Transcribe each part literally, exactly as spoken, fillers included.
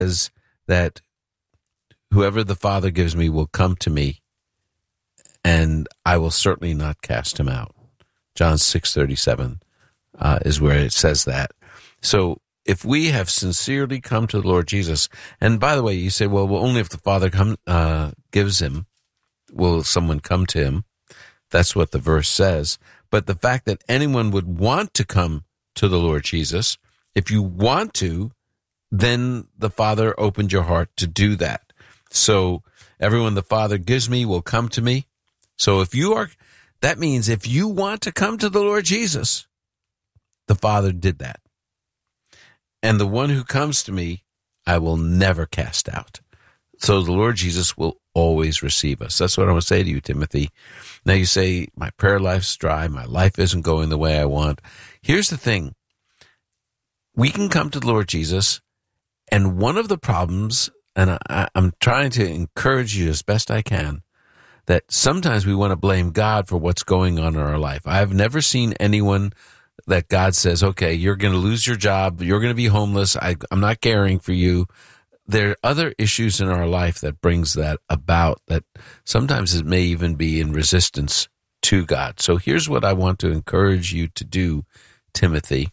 says that whoever the Father gives me will come to me, and I will certainly not cast him out. John six thirty-seven uh, is where it says that. So if we have sincerely come to the Lord Jesus, and by the way, you say, well, well only if the Father come, uh, gives him, will someone come to him. That's what the verse says. But the fact that anyone would want to come to the Lord Jesus, if you want to, then the Father opened your heart to do that. So everyone the Father gives me will come to me. So if you are, that means if you want to come to the Lord Jesus, the Father did that. And the one who comes to me, I will never cast out. So the Lord Jesus will always receive us. That's what I want to say to you, Timothy. Now you say, my prayer life's dry, my life isn't going the way I want. Here's the thing. We can come to the Lord Jesus, and one of the problems, and I, I'm trying to encourage you as best I can, that sometimes we want to blame God for what's going on in our life. I've never seen anyone that God says, okay, you're going to lose your job, you're going to be homeless, I, I'm not caring for you. There are other issues in our life that brings that about, that sometimes it may even be in resistance to God. So here's what I want to encourage you to do, Timothy.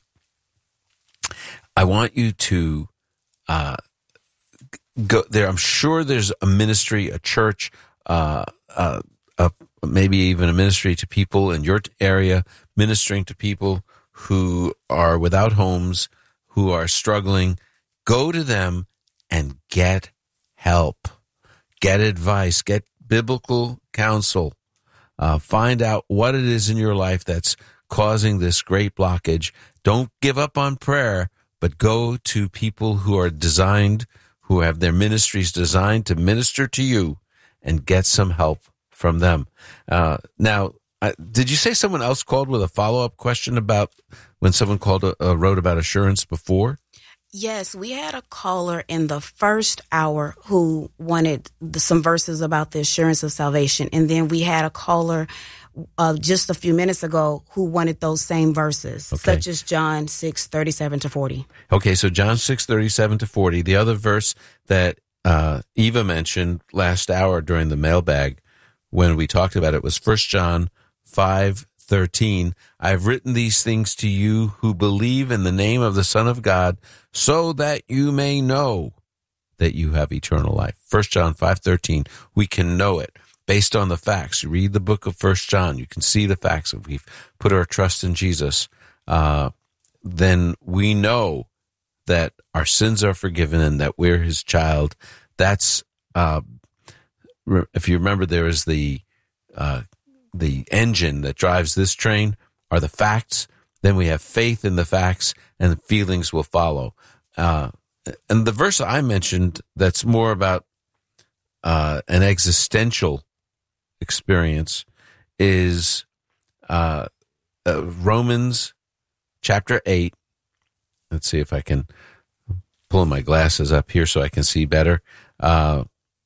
I want you to uh, go there. I'm sure there's a ministry, a church, uh, uh, uh, maybe even a ministry to people in your area, ministering to people who are without homes, who are struggling. Go to them and get help, get advice, get biblical counsel. Uh, find out what it is in your life that's causing this great blockage. Don't give up on prayer, but go to people who are designed, who have their ministries designed to minister to you, and get some help from them. Uh, now, uh, did you say someone else called with a follow-up question about when someone called uh, uh, wrote about assurance before? Yes, we had a caller in the first hour who wanted the, some verses about the assurance of salvation. And then we had a caller uh, just a few minutes ago who wanted those same verses, okay, such as John six thirty-seven to forty. Okay, so John six thirty-seven to forty. The other verse that uh, Eva mentioned last hour during the mailbag when we talked about it was First John five thirteen. I've written these things to you who believe in the name of the Son of God, so that you may know that you have eternal life. First John five thirteen. We can know it based on the facts. You read the book of First John, you can see the facts. If we've put our trust in Jesus, uh, then we know that our sins are forgiven and that we're his child. That's, uh, if you remember, there is the uh, the engine that drives this train are the facts. Then we have faith in the facts, and the feelings will follow. Uh, and the verse I mentioned that's more about uh, an existential experience is uh, uh, Romans chapter eight. Let's see if I can pull my glasses up here so I can see better. Uh,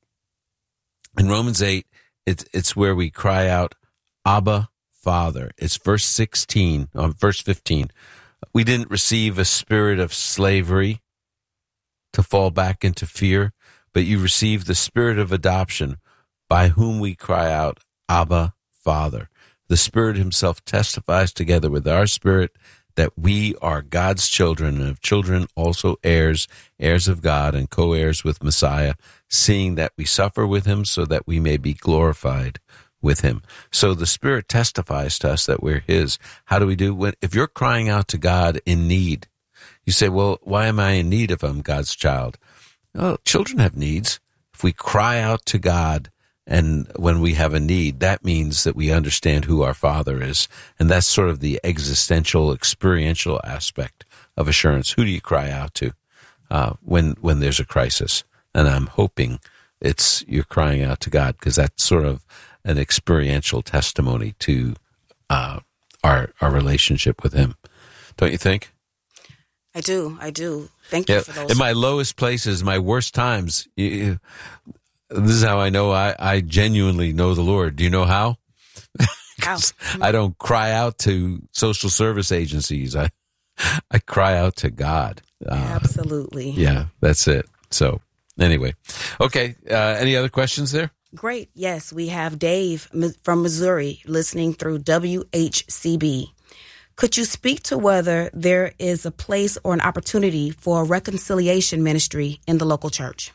in Romans eight, it's, it's where we cry out, Abba, Father. It's verse sixteen, um, verse fifteen. We didn't receive a spirit of slavery to fall back into fear, but you received the spirit of adoption, by whom we cry out, Abba, Father. The Spirit himself testifies together with our spirit that we are God's children, and of children also heirs, heirs of God, and co-heirs with Messiah, seeing that we suffer with him so that we may be glorified with him. So the Spirit testifies to us that we're his. How do we do? When, if you're crying out to God in need, you say, well, why am I in need if I'm God's child? Oh, children have needs. If we cry out to God, and when we have a need, that means that we understand who our Father is. And that's sort of the existential, experiential aspect of assurance. Who do you cry out to uh, when when there's a crisis? And I'm hoping it's you're crying out to God, because that's sort of an experiential testimony to uh, our our relationship with him. Don't you think? I do. I do. Thank yeah, you for those. In my lowest places, my worst times, you, you, this is how I know I, I genuinely know the Lord. Do you know how? How? I don't cry out to social service agencies. I I cry out to God. Uh, Absolutely. Yeah, that's it. So anyway, okay. Uh, any other questions there? Great. Yes, we have Dave from Missouri listening through W H C B. Could you speak to whether there is a place or an opportunity for a reconciliation ministry in the local church?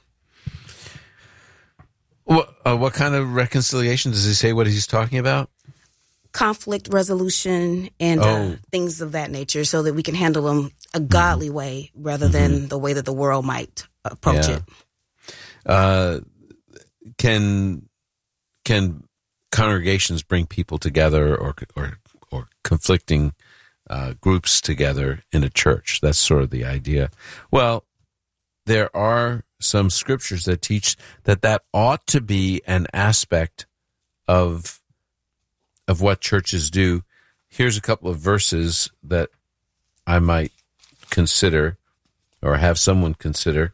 What, uh, what kind of reconciliation? Does he say what he's talking about? Conflict resolution and oh. uh, things of that nature, so that we can handle them a godly mm-hmm. way rather than mm-hmm. the way that the world might approach yeah. it. Uh, can can congregations bring people together, or or or conflicting uh, groups together in a church? That's sort of the idea. Well, there are some scriptures that teach that that ought to be an aspect of of what churches do. Here's a couple of verses that I might consider, or have someone consider.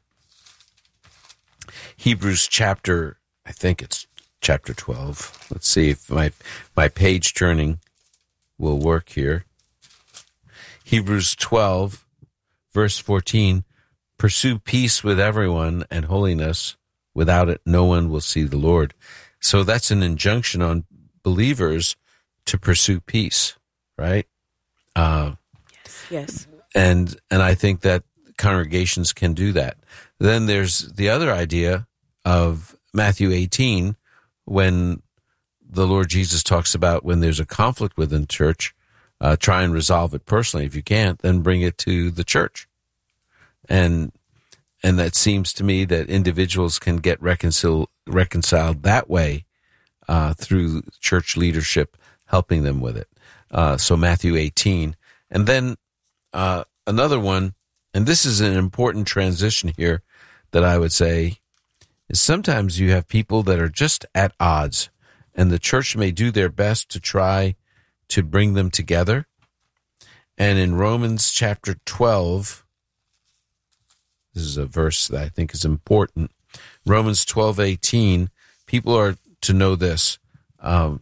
Hebrews chapter, I think it's chapter twelve. Let's see if my my page turning will work here. Hebrews twelve, verse fourteen, pursue peace with everyone and holiness. Without it, no one will see the Lord. So that's an injunction on believers to pursue peace, right? Uh, yes, yes. And and I think that congregations can do that. Then there's the other idea of Matthew eighteen, when the Lord Jesus talks about when there's a conflict within church, uh, try and resolve it personally. If you can't, then bring it to the church. And and that seems to me that individuals can get reconcil- reconciled that way uh, through church leadership helping them with it. Uh, so Matthew eighteen. And then uh, another one, and this is an important transition here that I would say, is sometimes you have people that are just at odds, and the church may do their best to try to bring them together. And in Romans chapter twelve, this is a verse that I think is important. Romans twelve eighteen, people are to know this. Um,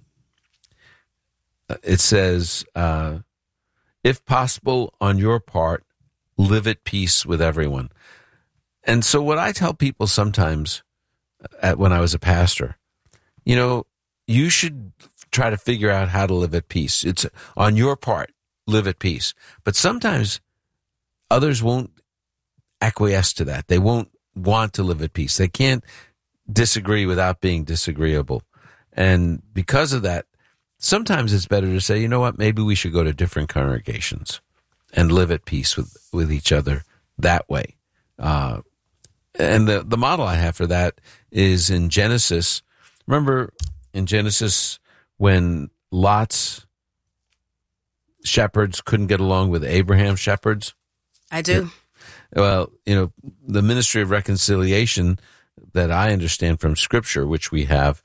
it says, uh, if possible on your part, live at peace with everyone. And so what I tell people sometimes at, when I was a pastor, you know, you should try to figure out how to live at peace. It's on your part, live at peace. But sometimes others won't acquiesce to that. They won't want to live at peace. They can't disagree without being disagreeable. And because of that, sometimes it's better to say, you know what, maybe we should go to different congregations and live at peace with, with each other that way. Uh, and the, the model I have for that is in Genesis. Remember in Genesis when Lot's shepherds couldn't get along with Abraham's shepherds? I do. Well, you know, the ministry of reconciliation that I understand from Scripture, which we have,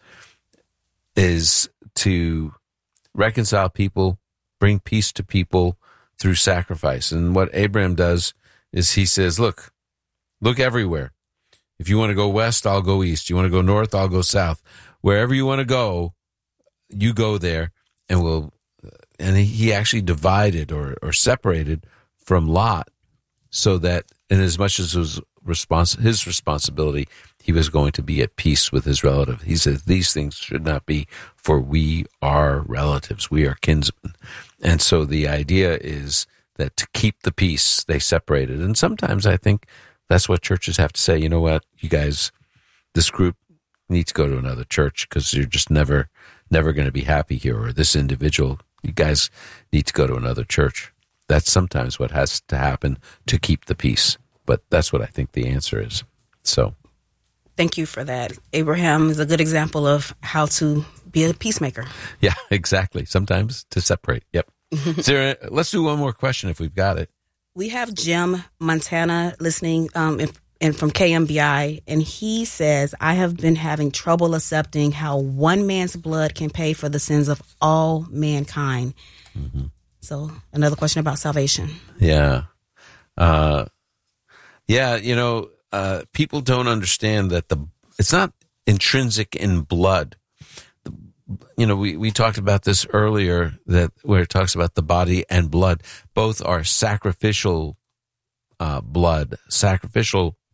is to reconcile people, bring peace to people through sacrifice. And what Abraham does is he says, look, look everywhere. If you want to go west, I'll go east. You want to go north, I'll go south. Wherever you want to go, you go there, and we'll. And he actually divided or, or separated from Lot, so that in as much as it was respons- his responsibility, he was going to be at peace with his relative. He said, these things should not be, for we are relatives. We are kinsmen. And so the idea is that to keep the peace, they separated. And sometimes I think that's what churches have to say. You know what, you guys, this group needs to go to another church because you're just never, never going to be happy here. Or this individual, you guys need to go to another church. That's sometimes what has to happen to keep the peace. But that's what I think the answer is. So, thank you for that. Abraham is a good example of how to be a peacemaker. Yeah, exactly. Sometimes to separate. Yep. Sarah, let's do one more question if we've got it. We have Jim Montana listening um, and, and from K M B I, and he says, I have been having trouble accepting how one man's blood can pay for the sins of all mankind. Mm-hmm. So another question about salvation. Yeah. Uh, yeah, you know, uh, people don't understand that the it's not intrinsic in blood. The, you know, we, we talked about this earlier, that where it talks about the body and blood. Both are sacrificial uh, blood, sacrificial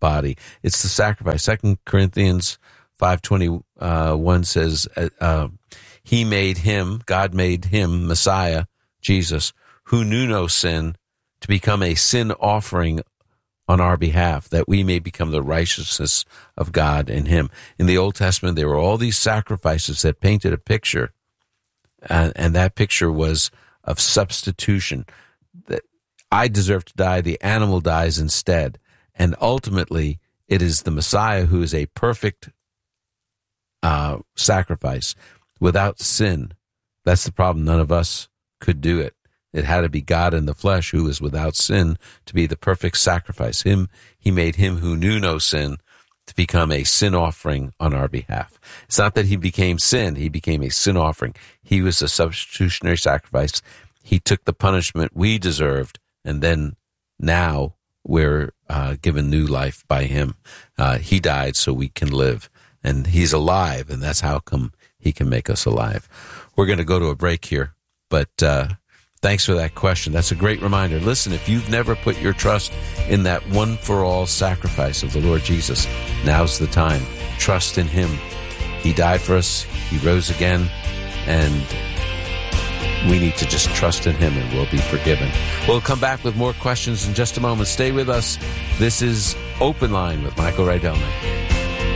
body. It's the sacrifice. Second Corinthians five twenty-one says, uh, uh, he made him, God made him, Messiah, Jesus, who knew no sin, to become a sin offering on our behalf, that we may become the righteousness of God in him. In the Old Testament, there were all these sacrifices that painted a picture, and, and that picture was of substitution. That I deserve to die, the animal dies instead. And ultimately, it is the Messiah who is a perfect uh, sacrifice without sin. That's the problem. None of us could do it. It had to be God in the flesh who is without sin to be the perfect sacrifice. Him, he made him who knew no sin to become a sin offering on our behalf. It's not that he became sin. He became a sin offering. He was a substitutionary sacrifice. He took the punishment we deserved, and then now we're uh, given new life by him. Uh, he died so we can live, and he's alive, and that's how come he can make us alive. We're going to go to a break here, but uh, thanks for that question. That's a great reminder. Listen, if you've never put your trust in that one-for-all sacrifice of the Lord Jesus, now's the time. Trust in him. He died for us. He rose again, and we need to just trust in him, and we'll be forgiven. We'll come back with more questions in just a moment. Stay with us. This is Open Line with Michael Rydelnik.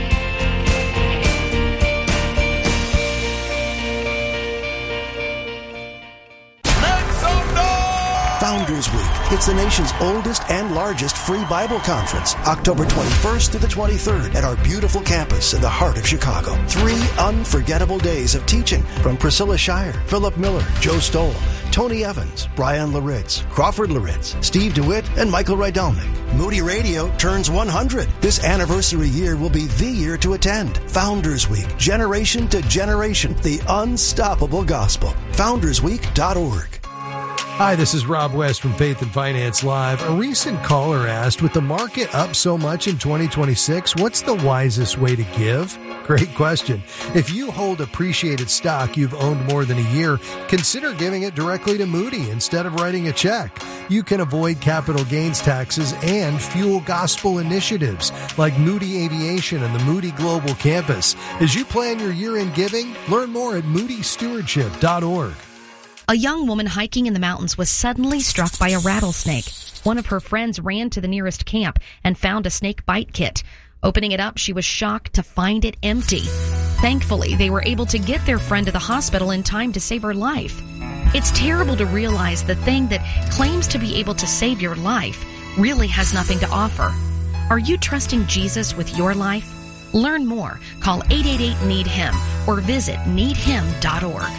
Founders Week. It's the nation's oldest and largest free Bible conference, October twenty-first to the twenty-third at our beautiful campus in the heart of Chicago. Three unforgettable days of teaching from Priscilla Shire, Philip Miller, Joe Stoll, Tony Evans, Brian Laritz, Crawford Laritz, Steve DeWitt, and Michael Rydelnik. Moody Radio turns one hundred. This anniversary year will be the year to attend. Founders Week, generation to generation, the unstoppable gospel. founders week dot org. Hi, this is Rob West from Faith and Finance Live. A recent caller asked, with the market up so much in twenty twenty-six, what's the wisest way to give? Great question. If you hold appreciated stock you've owned more than a year, consider giving it directly to Moody instead of writing a check. You can avoid capital gains taxes and fuel gospel initiatives like Moody Aviation and the Moody Global Campus. As you plan your year-end giving, learn more at moody stewardship dot org. A young woman hiking in the mountains was suddenly struck by a rattlesnake. One of her friends ran to the nearest camp and found a snake bite kit. Opening it up, she was shocked to find it empty. Thankfully, they were able to get their friend to the hospital in time to save her life. It's terrible to realize the thing that claims to be able to save your life really has nothing to offer. Are you trusting Jesus with your life? Learn more. Call eight eight eight, need him or visit need him dot org.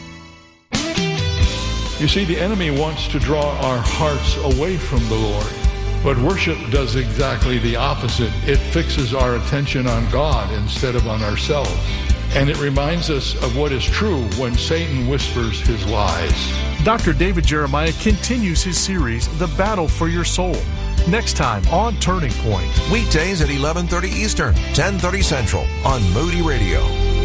You see, the enemy wants to draw our hearts away from the Lord. But worship does exactly the opposite. It fixes our attention on God instead of on ourselves. And it reminds us of what is true when Satan whispers his lies. Doctor David Jeremiah continues his series, The Battle for Your Soul. Next time on Turning Point. Weekdays at eleven thirty Eastern, ten thirty Central on Moody Radio.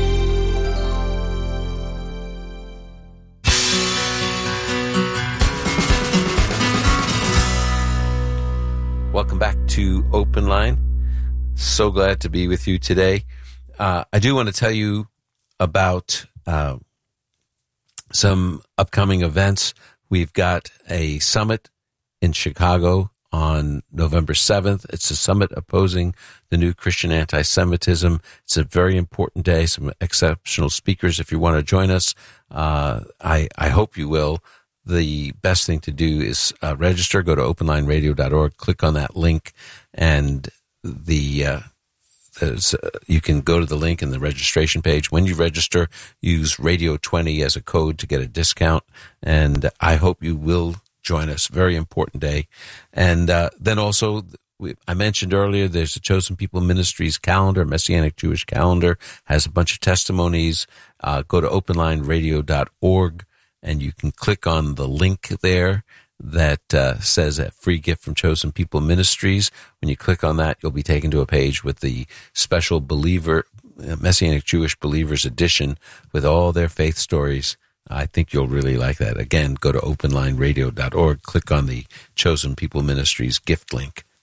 Welcome back to Open Line. So glad to be with you today. Uh, I do want to tell you about uh, some upcoming events. We've got a summit in Chicago on November seventh. It's a summit opposing the new Christian anti-Semitism. It's a very important day, some exceptional speakers. If you want to join us, uh, I, I hope you will. The best thing to do is uh, register. Go to open line radio dot org, click on that link, and the uh, there's, uh, you can go to the link in the registration page. When you register, use radio twenty as a code to get a discount, and I hope you will join us. Very important day. And uh, then also, we, I mentioned earlier, there's the Chosen People Ministries calendar, Messianic Jewish calendar, has a bunch of testimonies. Uh, go to open line radio dot org. And you can click on the link there that uh, says a free gift from Chosen People Ministries. When you click on that, you'll be taken to a page with the special believer, Messianic Jewish Believers edition with all their faith stories. I think you'll really like that. Again, go to open line radio dot org, click on the Chosen People Ministries gift link,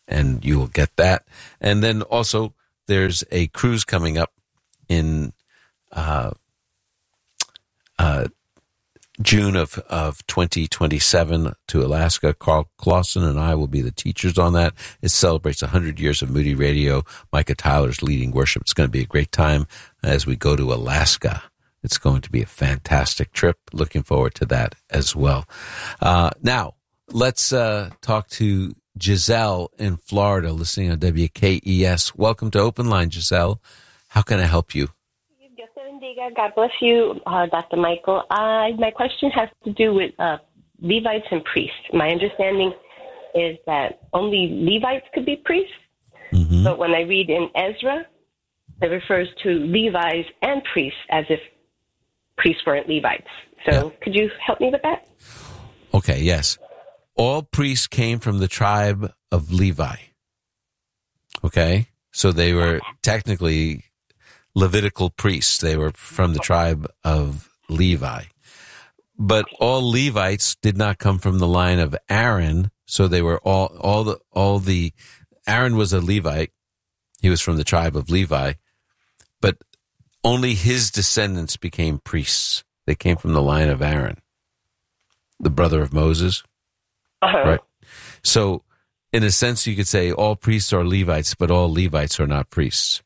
and you will get that. And then also there's a cruise coming up in uh, uh, June of, of twenty twenty-seven to Alaska. Carl Clausen and I will be the teachers on that. It celebrates one hundred years of Moody Radio. Micah Tyler's leading worship. It's going to be a great time as we go to Alaska. It's going to be a fantastic trip. Looking forward to that as well. Uh, now, let's uh, talk to Giselle in Florida, listening on W K E S. Welcome to Open Line, Giselle. How can I help you? God bless you, uh, Doctor Michael. Uh, my question has to do with uh, Levites and priests. My understanding is that only Levites could be priests, mm-hmm. but when I read in Ezra, it refers to Levites and priests as if priests weren't Levites. So yeah. Could you help me with that? Okay, yes. All priests came from the tribe of Levi. Okay? So they were technically Levitical priests. They were from the tribe of Levi. But all Levites did not come from the line of Aaron, so they were all all the all the Aaron was a Levite. He was from the tribe of Levi, but only his descendants became priests. They came from the line of Aaron, the brother of Moses. Uh-huh. Right? So in a sense you could say all priests are Levites, but all Levites are not priests.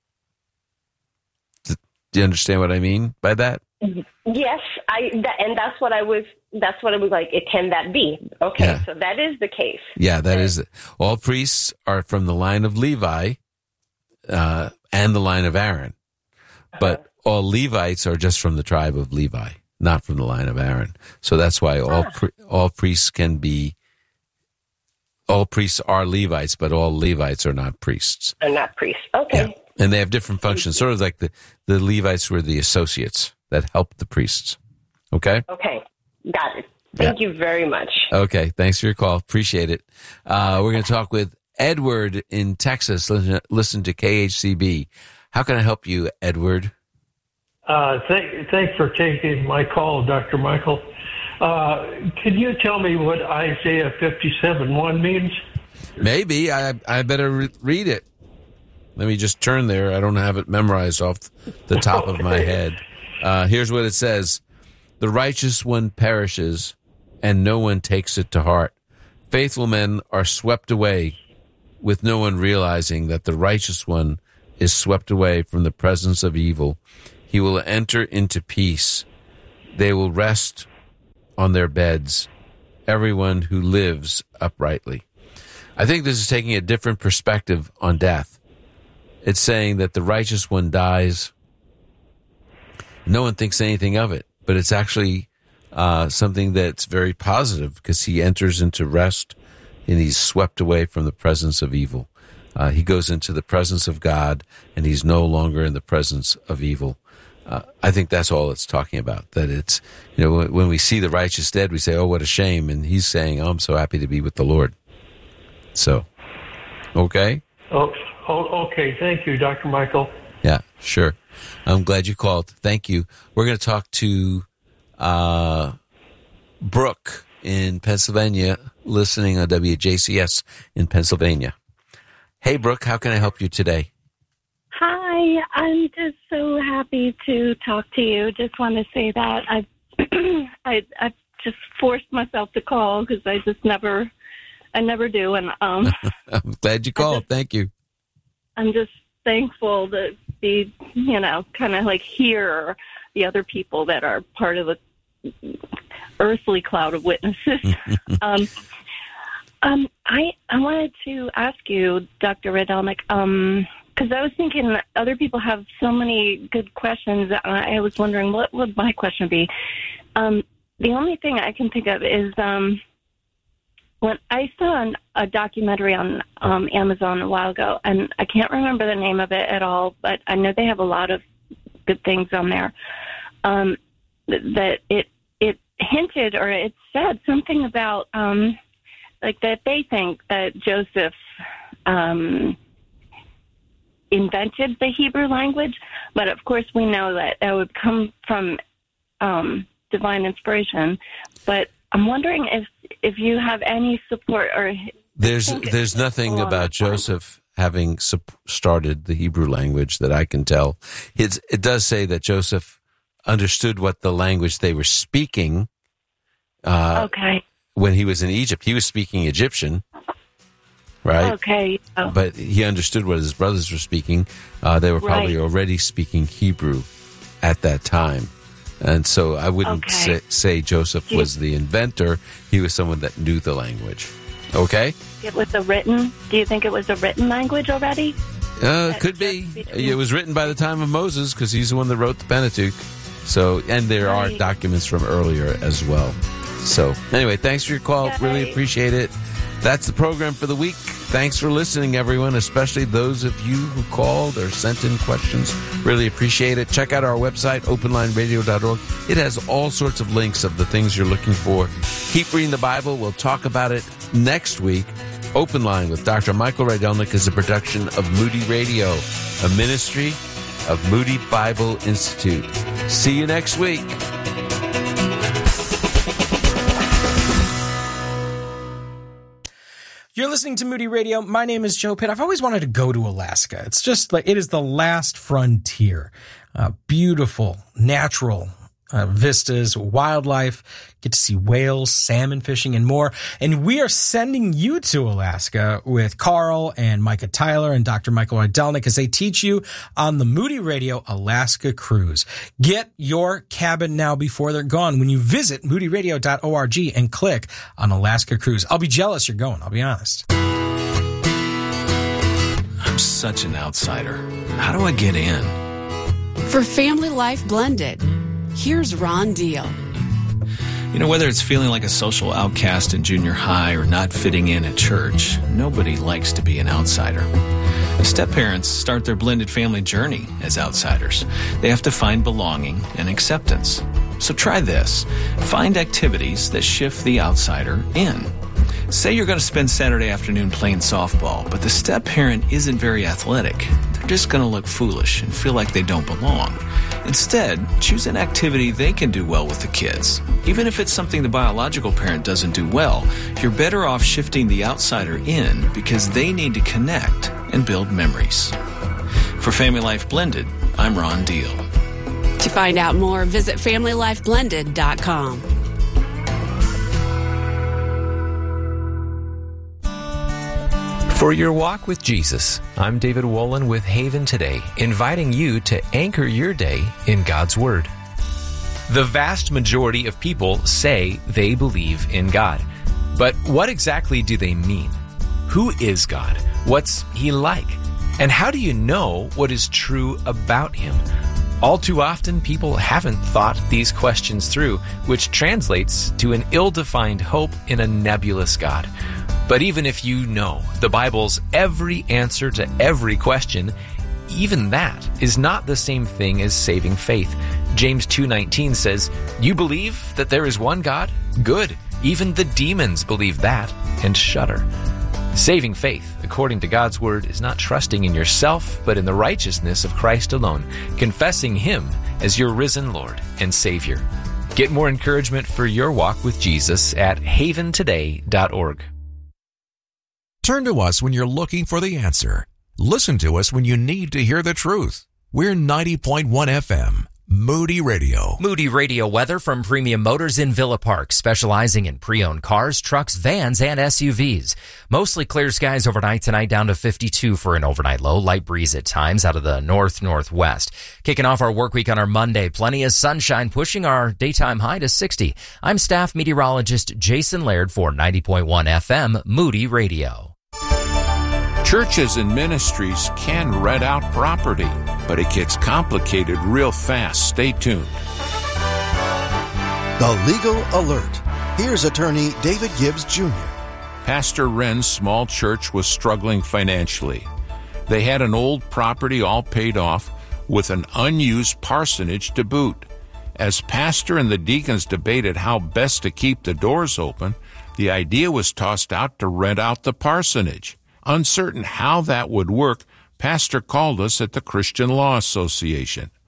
Do you understand what I mean by that? Yes, I, that, and that's what I was. That's what I was like. It can that be? Okay, yeah. So that is the case. Yeah, that is it. All priests are from the line of Levi uh, and the line of Aaron, but uh-huh. all Levites are just from the tribe of Levi, not from the line of Aaron. So that's why all ah. pri- all priests can be. All priests are Levites, but all Levites are not priests. Are not priests. Okay. Yeah. And they have different functions, sort of like the, the Levites were the associates that helped the priests. Okay? Okay. Got it. Thank yeah. you very much. Okay. Thanks for your call. Appreciate it. Uh, we're going to talk with Edward in Texas. Listen, listen to K H C B. How can I help you, Edward? Uh, thank, thanks for taking my call, Doctor Michael. Uh, can you tell me what Isaiah fifty-seven one means? Maybe. I, I better re- read it. Let me just turn there. I don't have it memorized off the top of my head. Uh, here's what it says. The righteous one perishes, and no one takes it to heart. Faithful men are swept away, with no one realizing that the righteous one is swept away from the presence of evil. He will enter into peace. They will rest on their beds, everyone who lives uprightly. I think this is taking a different perspective on death. It's saying that the righteous one dies. No one thinks anything of it, but it's actually uh, something that's very positive because he enters into rest and he's swept away from the presence of evil. Uh, he goes into the presence of God and he's no longer in the presence of evil. Uh, I think that's all it's talking about, that it's, you know, when, when we see the righteous dead, we say, oh, what a shame. And he's saying, oh, I'm so happy to be with the Lord. So, okay. Oh. Oh, okay. Thank you, Doctor Michael. Yeah, sure. I'm glad you called. Thank you. We're going to talk to uh, Brooke in Pennsylvania, listening on W J C S in Pennsylvania. Hey, Brooke, how can I help you today? Hi. I'm just so happy to talk to you. Just want to say that I've, I, I've just forced myself to call because I just never, I never do. And um, I'm glad you called. Just, Thank you. I'm just thankful to be, you know, kind of like hear the other people that are part of the earthly cloud of witnesses. um, um, I I wanted to ask you, Doctor Radelnik, um, because I was thinking other people have so many good questions. I, I was wondering what would my question be. Um, the only thing I can think of is. Um, When I saw an, a documentary on um, Amazon a while ago, and I can't remember the name of it at all, but I know they have a lot of good things on there. Um, that it it hinted or it said something about um, like that they think that Joseph um, invented the Hebrew language, but of course we know that that would come from um, divine inspiration. But I'm wondering if if you have any support or There's there's nothing about Joseph having started the Hebrew language that I can tell. It's, it does say that Joseph understood what the language they were speaking. Uh, okay. When he was in Egypt, he was speaking Egyptian, right? Okay. Oh. But he understood what his brothers were speaking. Uh, they were probably right. already speaking Hebrew at that time. And so I wouldn't okay. say, say Joseph was the inventor. He was someone that knew the language. Okay? It was a written, do you think it was a written language already? Uh, could be. It was written by the time of Moses because he's the one that wrote the Pentateuch. So, and there right. are documents from earlier as well. So, anyway, thanks for your call. Yay. Really appreciate it. That's the program for the week. Thanks for listening, everyone, especially those of you who called or sent in questions. Really appreciate it. Check out our website, open line radio dot org. It has all sorts of links of the things you're looking for. Keep reading the Bible. We'll talk about it next week. Open Line with Doctor Michael Rydelnik is a production of Moody Radio, a ministry of Moody Bible Institute. See you next week. You're listening to Moody Radio. My name is Joe Pitt. I've always wanted to go to Alaska. It's just like, it is the last frontier. Uh, beautiful, natural uh, vistas, wildlife, get to see whales, salmon fishing, and more. And we are sending you to Alaska with Carl and Micah Tyler and Doctor Michael Rydelnik as they teach you on the Moody Radio Alaska Cruise. Get your cabin now before they're gone when you visit moody radio dot org and click on Alaska Cruise. I'll be jealous you're going, I'll be honest. I'm such an outsider. How do I get in? For Family Life Blended, here's Ron Deal. You know, whether it's feeling like a social outcast in junior high or not fitting in at church, nobody likes to be an outsider. Step-parents start their blended family journey as outsiders. They have to find belonging and acceptance. So try this. Find activities that shift the outsider in. Say you're going to spend Saturday afternoon playing softball, but the step-parent isn't very athletic. They're just going to look foolish and feel like they don't belong. Instead, choose an activity they can do well with the kids. Even if it's something the biological parent doesn't do well, you're better off shifting the outsider in because they need to connect and build memories. For Family Life Blended, I'm Ron Deal. To find out more, visit family life blended dot com. For your walk with Jesus, I'm David Wolin with Haven Today, inviting you to anchor your day in God's Word. The vast majority of people say they believe in God. But what exactly do they mean? Who is God? What's He like? And how do you know what is true about Him? All too often, people haven't thought these questions through, which translates to an ill-defined hope in a nebulous God. But even if you know the Bible's every answer to every question, even that is not the same thing as saving faith. James two nineteen says, "You believe that there is one God? Good. Even the demons believe that and shudder." Saving faith, according to God's Word, is not trusting in yourself, but in the righteousness of Christ alone, confessing Him as your risen Lord and Savior. Get more encouragement for your walk with Jesus at haven today dot org. Turn to us when you're looking for the answer. Listen to us when you need to hear the truth. We're ninety point one F M, Moody Radio. Moody Radio weather from Premium Motors in Villa Park, specializing in pre-owned cars, trucks, vans, and S U Vs. Mostly clear skies overnight tonight, down to fifty-two for an overnight low. Light breeze at times out of the north-northwest. Kicking off our work week on our Monday, plenty of sunshine, pushing our daytime high to sixty. I'm staff meteorologist Jason Laird for ninety point one F M, Moody Radio. Churches and ministries can rent out property, but it gets complicated real fast. Stay tuned. The Legal Alert. Here's attorney David Gibbs Junior Pastor Wren's small church was struggling financially. They had an old property all paid off with an unused parsonage to boot. As pastor and the deacons debated how best to keep the doors open, the idea was tossed out to rent out the parsonage. Uncertain how that would work, Pastor called us at the Christian Law Association.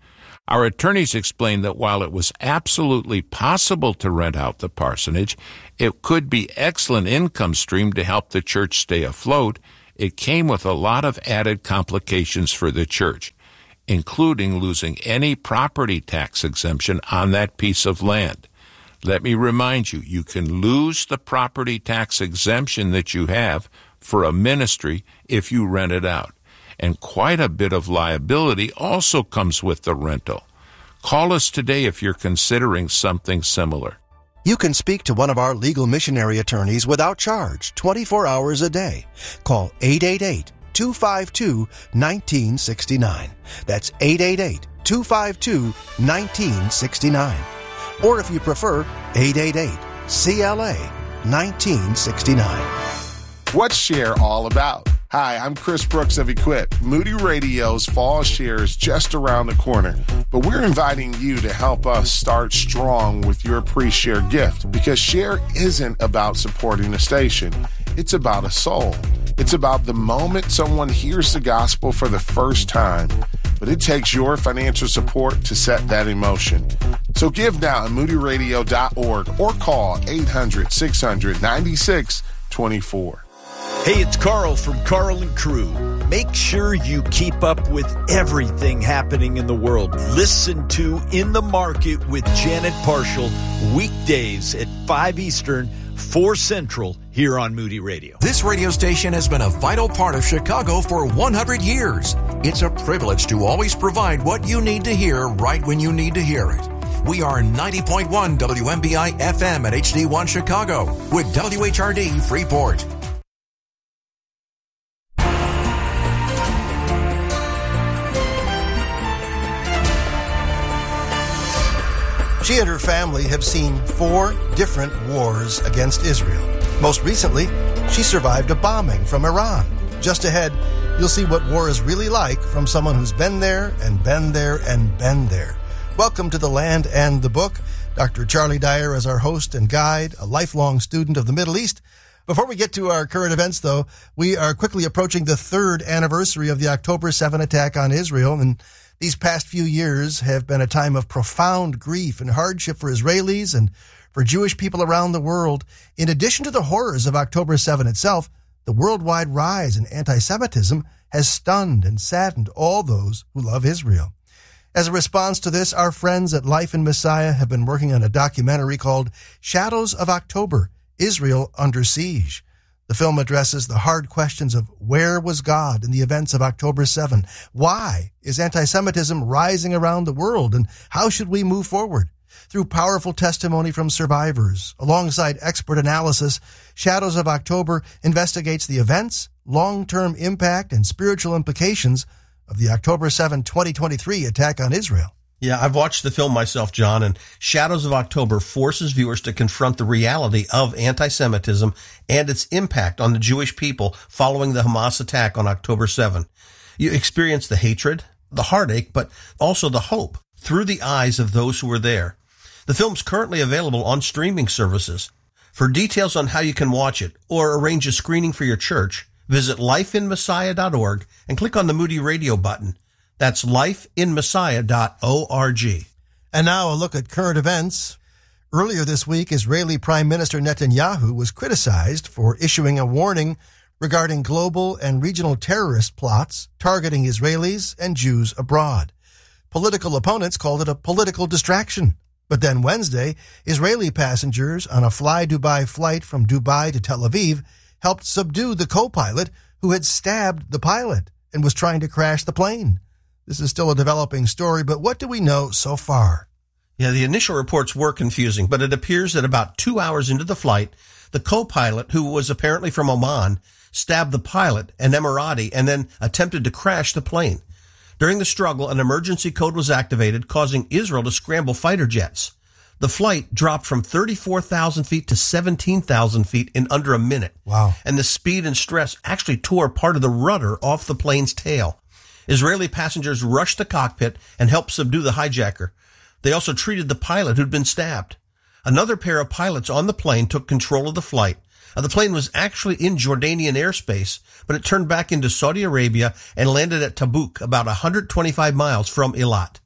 Our attorneys explained that while it was absolutely possible to rent out the parsonage, it could be excellent income stream to help the church stay afloat. It came with a lot of added complications for the church, including losing any property tax exemption on that piece of land. Let me remind you, you can lose the property tax exemption that you have for a ministry if you rent it out. And quite a bit of liability also comes with the rental. Call us today if you're considering something similar. You can speak to one of our legal missionary attorneys without charge, twenty-four hours a day. Call eight eight eight, two five two, one nine six nine. That's eight eight eight, two five two, one nine six nine. Or if you prefer, eight eight eight, C L A, one nine six nine. What's Share all about? Hi, I'm Chris Brooks of Equip. Moody Radio's Fall Share is just around the corner, but we're inviting you to help us start strong with your pre-share gift, because Share isn't about supporting a station. It's about a soul. It's about the moment someone hears the gospel for the first time, but it takes your financial support to set that in motion. So give now at moody radio dot org or call eight hundred, six hundred, ninety-six twenty-four. Hey, it's Carl from Carl and Crew. Make sure you keep up with everything happening in the world. Listen to In the Market with Janet Parshall, weekdays at five Eastern, four Central, here on Moody Radio. This radio station has been a vital part of Chicago for one hundred years. It's a privilege to always provide what you need to hear right when you need to hear it. We are ninety point one W M B I F M at H D one Chicago with W H R D Freeport. She and her family have seen four different wars against Israel. Most recently, she survived a bombing from Iran. Just ahead, you'll see what war is really like from someone who's been there and been there and been there. Welcome to The Land and the Book. Doctor Charlie Dyer is our host and guide, a lifelong student of the Middle East. Before we get to our current events, though, we are quickly approaching the third anniversary of the October seventh attack on Israel, and these past few years have been a time of profound grief and hardship for Israelis and for Jewish people around the world. In addition to the horrors of October seventh itself, the worldwide rise in anti-Semitism has stunned and saddened all those who love Israel. As a response to this, our friends at Life in Messiah have been working on a documentary called Shadows of October, Israel Under Siege. The film addresses the hard questions of where was God in the events of October seventh? Why is anti-Semitism rising around the world? And how should we move forward? Through powerful testimony from survivors, alongside expert analysis, Shadows of October investigates the events, long-term impact, and spiritual implications of the October seventh, twenty twenty-three attack on Israel. Yeah, I've watched the film myself, John, and Shadows of October forces viewers to confront the reality of anti-Semitism and its impact on the Jewish people following the Hamas attack on October seventh. You experience the hatred, the heartache, but also the hope through the eyes of those who were there. The film's currently available on streaming services. For details on how you can watch it or arrange a screening for your church, visit life in messiah dot org and click on the Moody Radio button. That's life in messiah dot org. And now a look at current events. Earlier this week, Israeli Prime Minister Netanyahu was criticized for issuing a warning regarding global and regional terrorist plots targeting Israelis and Jews abroad. Political opponents called it a political distraction. But then Wednesday, Israeli passengers on a Fly Dubai flight from Dubai to Tel Aviv helped subdue the co-pilot who had stabbed the pilot and was trying to crash the plane. This is still a developing story, but what do we know so far? Yeah, the initial reports were confusing, but it appears that about two hours into the flight, the co-pilot, who was apparently from Oman, stabbed the pilot, an Emirati, and then attempted to crash the plane. During the struggle, an emergency code was activated, causing Israel to scramble fighter jets. The flight dropped from thirty-four thousand feet to seventeen thousand feet in under a minute. Wow. And the speed and stress actually tore part of the rudder off the plane's tail. Israeli passengers rushed the cockpit and helped subdue the hijacker. They also treated the pilot who'd been stabbed. Another pair of pilots on the plane took control of the flight. Now, the plane was actually in Jordanian airspace, but it turned back into Saudi Arabia and landed at Tabuk, about one hundred twenty-five miles from Eilat.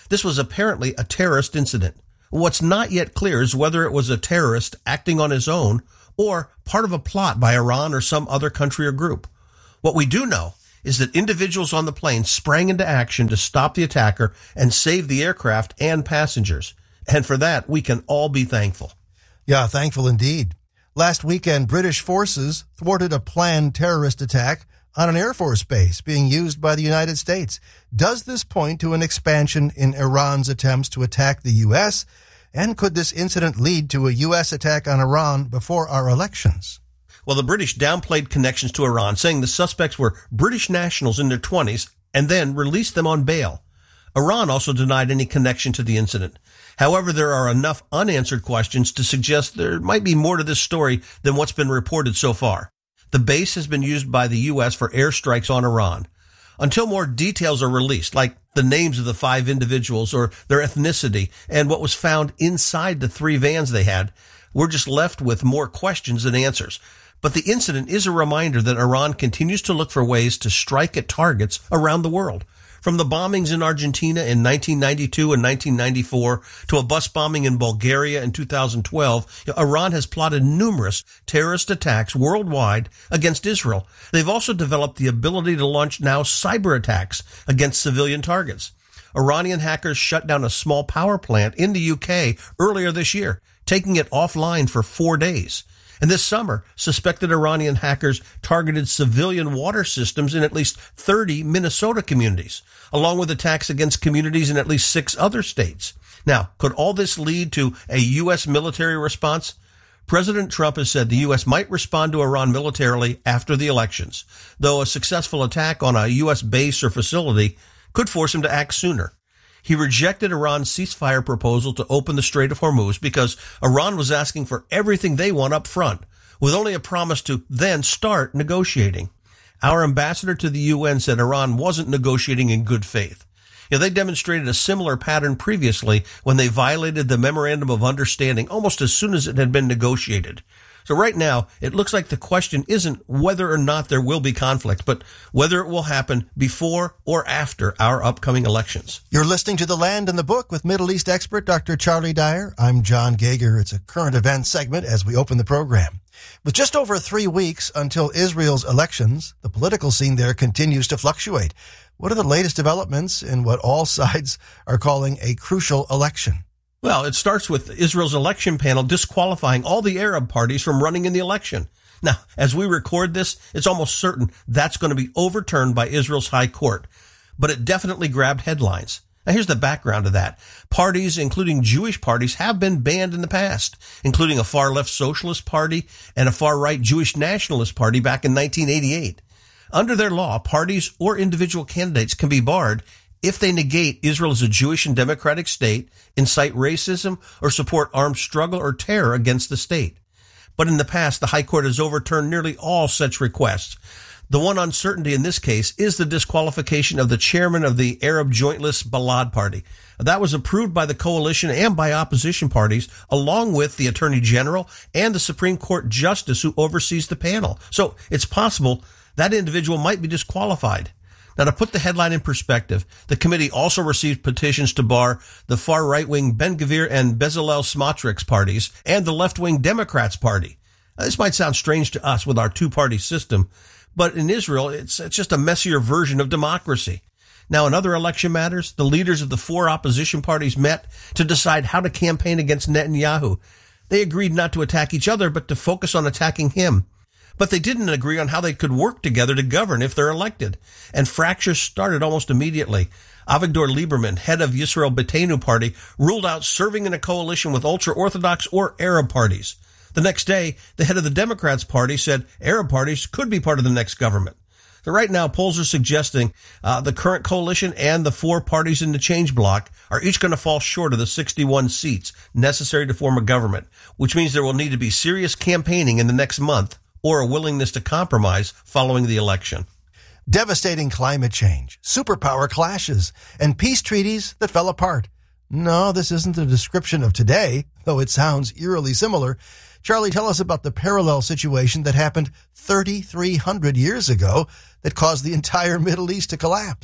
This was apparently a terrorist incident. What's not yet clear is whether it was a terrorist acting on his own or part of a plot by Iran or some other country or group. What we do know is that individuals on the plane sprang into action to stop the attacker and save the aircraft and passengers. And for that, we can all be thankful. Yeah, thankful indeed. Last weekend, British forces thwarted a planned terrorist attack on an Air Force base being used by the United States. Does this point to an expansion in Iran's attempts to attack the U S? And could this incident lead to a U S attack on Iran before our elections? Well, the British downplayed connections to Iran, saying the suspects were British nationals in their twenties and then released them on bail. Iran also denied any connection to the incident. However, there are enough unanswered questions to suggest there might be more to this story than what's been reported so far. The base has been used by the U S for airstrikes on Iran. Until more details are released, like the names of the five individuals or their ethnicity and what was found inside the three vans they had, we're just left with more questions than answers. But the incident is a reminder that Iran continues to look for ways to strike at targets around the world. From the bombings in Argentina in nineteen ninety-two and nineteen ninety-four to a bus bombing in Bulgaria in two thousand twelve, Iran has plotted numerous terrorist attacks worldwide against Israel. They've also developed the ability to launch now cyber attacks against civilian targets. Iranian hackers shut down a small power plant in the U K earlier this year, taking it offline for four days. And this summer, suspected Iranian hackers targeted civilian water systems in at least thirty Minnesota communities, along with attacks against communities in at least six other states. Now, could all this lead to a U S military response? President Trump has said the U S might respond to Iran militarily after the elections, though a successful attack on a U S base or facility could force him to act sooner. He rejected Iran's ceasefire proposal to open the Strait of Hormuz because Iran was asking for everything they want up front, with only a promise to then start negotiating. Our ambassador to the U N said Iran wasn't negotiating in good faith. You know, they demonstrated a similar pattern previously when they violated the Memorandum of Understanding almost as soon as it had been negotiated. So right now, it looks like the question isn't whether or not there will be conflict, but whether it will happen before or after our upcoming elections. You're listening to The Land and the Book with Middle East expert Doctor Charlie Dyer. I'm John Geiger. It's a current events segment as we open the program. With just over three weeks until Israel's elections, the political scene there continues to fluctuate. What are the latest developments in what all sides are calling a crucial election? Well, it starts with Israel's election panel disqualifying all the Arab parties from running in the election. Now, as we record this, it's almost certain that's going to be overturned by Israel's high court. But it definitely grabbed headlines. Now, here's the background to that. Parties, including Jewish parties, have been banned in the past, including a far-left socialist party and a far-right Jewish nationalist party back in nineteen eighty-eight. Under their law, parties or individual candidates can be barred if they negate Israel as a Jewish and democratic state, incite racism, or support armed struggle or terror against the state. But in the past, the High Court has overturned nearly all such requests. The one uncertainty in this case is the disqualification of the chairman of the Arab Joint List Balad Party. That was approved by the coalition and by opposition parties, along with the Attorney General and the Supreme Court Justice who oversees the panel. So it's possible that individual might be disqualified. Now, to put the headline in perspective, the committee also received petitions to bar the far right-wing Ben-Gvir and Bezalel Smotrich parties and the left-wing Democrats party. Now, this might sound strange to us with our two-party system, but in Israel, it's, it's just a messier version of democracy. Now, in other election matters, the leaders of the four opposition parties met to decide how to campaign against Netanyahu. They agreed not to attack each other, but to focus on attacking him. But they didn't agree on how they could work together to govern if they're elected. And fractures started almost immediately. Avigdor Lieberman, head of Yisrael Beitenu party, ruled out serving in a coalition with ultra-Orthodox or Arab parties. The next day, the head of the Democrats party said Arab parties could be part of the next government. So right now, polls are suggesting uh, the current coalition and the four parties in the change bloc are each going to fall short of the sixty-one seats necessary to form a government, which means there will need to be serious campaigning in the next month or a willingness to compromise following the election. Devastating climate change, superpower clashes, and peace treaties that fell apart. No, this isn't a description of today, though it sounds eerily similar. Charlie, tell us about the parallel situation that happened thirty-three hundred years ago that caused the entire Middle East to collapse.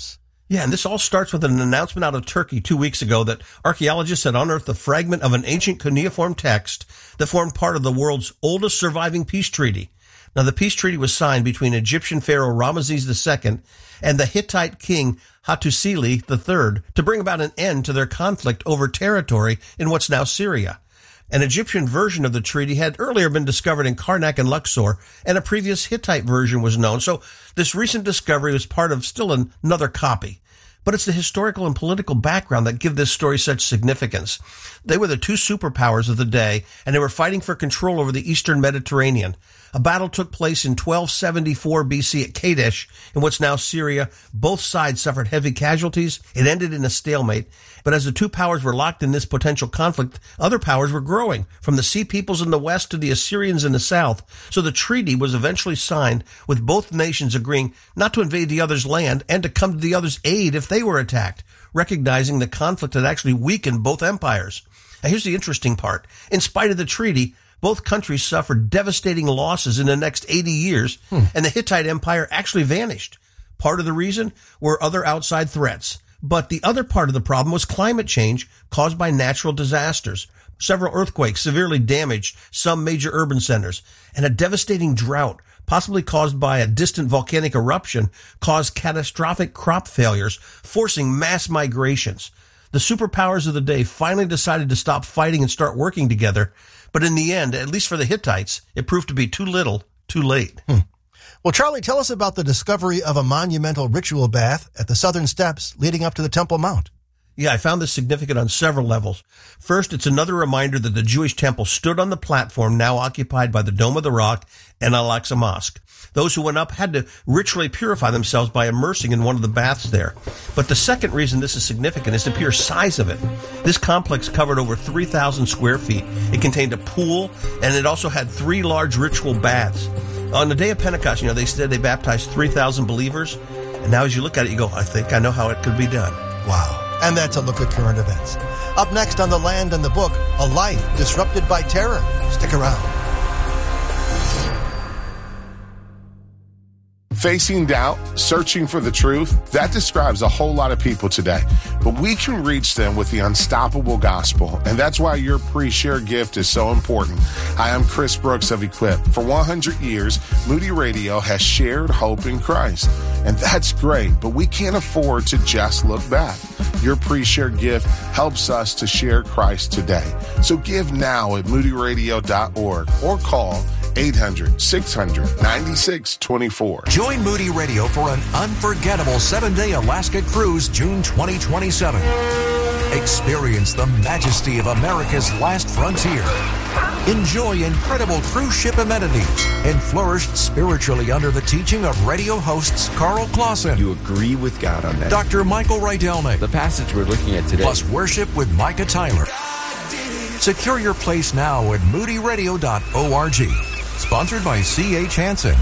Yeah, and this all starts with an announcement out of Turkey two weeks ago that archaeologists had unearthed a fragment of an ancient cuneiform text that formed part of the world's oldest surviving peace treaty. Now, the peace treaty was signed between Egyptian pharaoh Ramesses the Second and the Hittite king Hattusili the Third to bring about an end to their conflict over territory in what's now Syria. An Egyptian version of the treaty had earlier been discovered in Karnak and Luxor, and a previous Hittite version was known, so this recent discovery was part of still another copy. But it's the historical and political background that give this story such significance. They were the two superpowers of the day, and they were fighting for control over the eastern Mediterranean. A battle took place in twelve seventy-four B C at Kadesh, in what's now Syria. Both sides suffered heavy casualties. It ended in a stalemate. But as the two powers were locked in this potential conflict, other powers were growing, from the Sea Peoples in the west to the Assyrians in the south. So the treaty was eventually signed, with both nations agreeing not to invade the other's land and to come to the other's aid if they were attacked, recognizing the conflict had actually weakened both empires. Now here's the interesting part. In spite of the treaty, both countries suffered devastating losses in the next eighty years, hmm. and the Hittite Empire actually vanished. Part of the reason were other outside threats. But the other part of the problem was climate change caused by natural disasters. Several earthquakes severely damaged some major urban centers, and a devastating drought, possibly caused by a distant volcanic eruption, caused catastrophic crop failures, forcing mass migrations. The superpowers of the day finally decided to stop fighting and start working together, but in the end, at least for the Hittites, it proved to be too little, too late. Hmm. Well, Charlie, tell us about the discovery of a monumental ritual bath at the southern steps leading up to the Temple Mount. Yeah, I found this significant on several levels. First, it's another reminder that the Jewish temple stood on the platform now occupied by the Dome of the Rock and Al-Aqsa Mosque. Those who went up had to ritually purify themselves by immersing in one of the baths there. But the second reason this is significant is the pure size of it. This complex covered over three thousand square feet. It contained a pool, and it also had three large ritual baths. On the day of Pentecost, you know, they said they baptized three thousand believers. And now as you look at it, you go, I think I know how it could be done. Wow. And that's a look at current events. Up next on The Land and the Book, a life disrupted by terror. Stick around. Facing doubt, searching for the truth, that describes a whole lot of people today. But we can reach them with the unstoppable gospel, and that's why your pre-share gift is so important. Hi, I'm Chris Brooks of Equip. For one hundred years, Moody Radio has shared hope in Christ, and that's great, but we can't afford to just look back. Your pre-share gift helps us to share Christ today. So give now at moody radio dot org or call eight hundred, six hundred, ninety-six twenty-four. Join Moody Radio for an unforgettable seven-day Alaska cruise June twenty twenty-seven. Experience the majesty of America's last frontier. Enjoy incredible cruise ship amenities and flourish spiritually under the teaching of radio hosts Carl Clausen. You agree with God on that. Doctor Michael Rydelnik. The passage we're looking at today. Plus worship with Micah Tyler. Secure your place now at moody radio dot org. Sponsored by C H Hansen.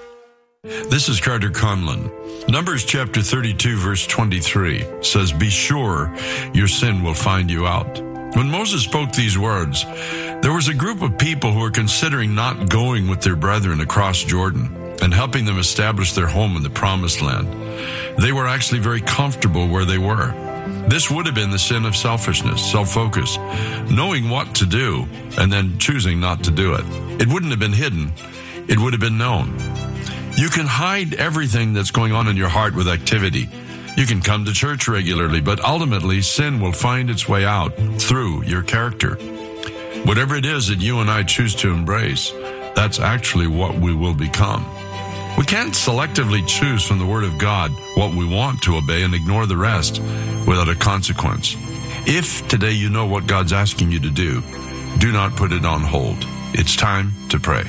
This is Carter Conlon. Numbers chapter thirty-two verse twenty-three says, "Be sure your sin will find you out." When Moses spoke these words, there was a group of people who were considering not going with their brethren across Jordan and helping them establish their home in the promised land. They were actually very comfortable where they were. This would have been the sin of selfishness, self-focus, knowing what to do and then choosing not to do it. It wouldn't have been hidden. It would have been known. You can hide everything that's going on in your heart with activity. You can come to church regularly, but ultimately sin will find its way out through your character. Whatever it is that you and I choose to embrace, that's actually what we will become. We can't selectively choose from the Word of God what we want to obey and ignore the rest without a consequence. If today you know what God's asking you to do, do not put it on hold. It's time to pray.